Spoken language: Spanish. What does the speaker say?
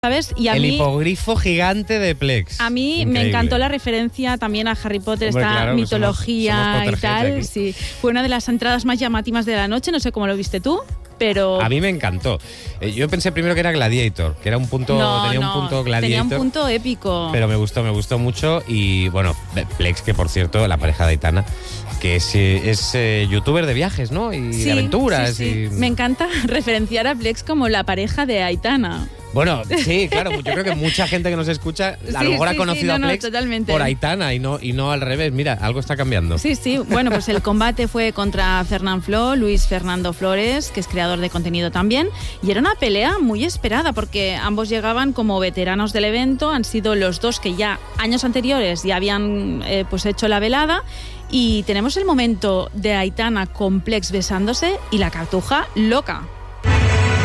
¿Sabes? Y el hipogrifo gigante de Plex. A mí me encantó la referencia también a Harry Potter, esta mitología somos y tal. aquí. Sí, fue una de las entradas más llamativas de la noche, no sé cómo lo viste tú. Pero... A mí me encantó. Yo pensé primero que era Gladiator, que era un punto, tenía un punto Gladiator. Tenía un punto épico. Pero me gustó mucho. Y bueno, Plex, que por cierto, la pareja de Aitana, que es youtuber de viajes, ¿no? Y de aventuras. Sí. Me encanta referenciar a Plex como la pareja de Aitana. Bueno, sí, claro, yo creo que mucha gente que nos escucha a lo mejor ha conocido a Plex por Aitana y no al revés. Mira, algo está cambiando. Sí, bueno, pues el combate fue contra Fernanfloo, Luis Fernando Flores, que es creador de contenido también, y era una pelea muy esperada porque ambos llegaban como veteranos del evento, han sido los dos que ya años anteriores ya habían pues hecho la velada, y tenemos el momento de Aitana con Plex besándose y la cartuja loca.